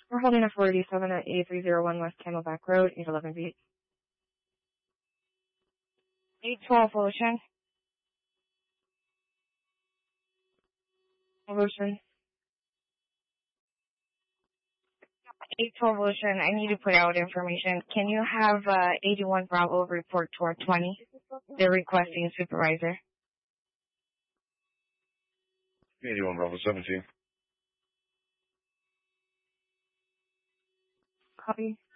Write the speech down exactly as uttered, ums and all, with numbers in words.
We're holding a four eighty-seven at A three oh one West Camelback Road, eight eleven feet. eight twelve Ocean. Ocean. eight twelve Ocean, I need to put out information. Can you have uh, eighty-one Bravo report to our twenty? They're requesting a supervisor. eighty-one Bravo seventeen. Copy.